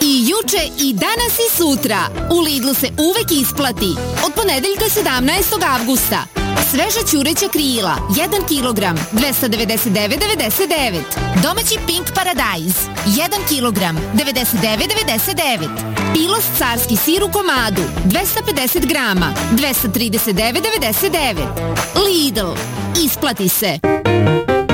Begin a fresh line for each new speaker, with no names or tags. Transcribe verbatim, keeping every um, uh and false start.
I juče i danas i sutra u Lidlu se uvek isplati. Od ponedeljka sedamnaestog avgusta sveža ćureća krila jedan kilogram dvesta devedeset devet devedeset devet. Domaći Pink Paradajz jedan kilogram devedeset devet devedeset devet. Pilos carski sir u komadu dvesta pedeset grama dvesta trideset devet devedeset devet. Lidl, isplati se.